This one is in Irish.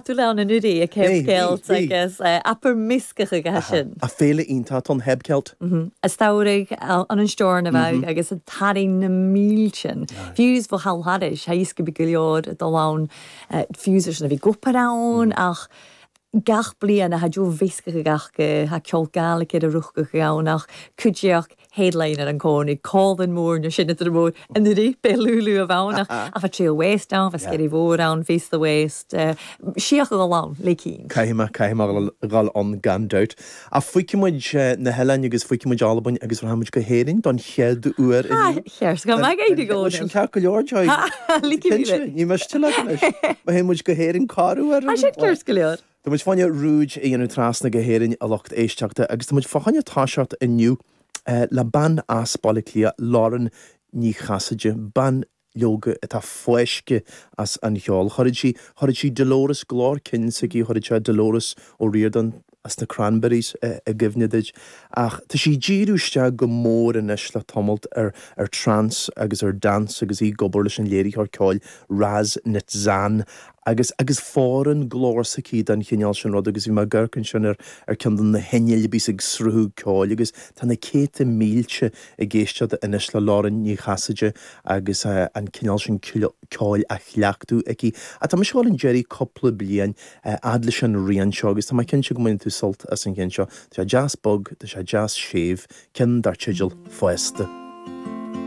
tú le an nudí a cebcelt agus apar miscacha go sin. A féle ínta an hebcelt. A staurig an an storna bheith agus a taring na mílsin. Fiús bh halhadis, heis go be go leor do lán fiúsir na bhí goparán ach gach blian a hadú visca go gachge, ha ceol galach a ruchga gawnach, cudgeach headline an cónig, cóðan mór na sinna ar mór, an rí belúlú a bhawnach, a fa trío waist down, fa scary bór down, face the waist, siach go lán, leikín. Caima gal an gandout. A fuicimuid na helain agus fuicimuid albain agus rahamid go hérin, don chead uair in... Cheers, go mag éidir go. Sin ca go leor joy. Líkín. Ní meis til leis. Ma hémuid go hérin carú ar. A sé cheers go leor. Tá muid fáinne rúd é anú trasna go hérin a locht éisteachta, agus tá muid fáinne táseart inniu le ban asbála clia láran ní chasaide, ban yoga tá foiisce as an cheol. Chorid sí Dolores glár cin sa gí chorid sé Dolores ó Riordan as na cranberries a gifnidig. Ach, tá sí ddíúiste go mór in is le tomult ar trans agus ar dans agus í gobar leis an léirí ar ceáil ras nit zan agus fóran glór sa cíd an chineal sin rud agus bhí mar gurcann sin ar cindan na heneil bís ag srú ceáil agus tá na céta mílte a géistead in is le láran ní chasaide agus an cineal sin ceáil a chleachtú aquí. A tá seáil an Jerry coppla blian adla sin rian seo agus tá mai cin se go tú sult as an cin seo. Tá jazz bug, tá sé jazz shave, cin dar tiidil foesta.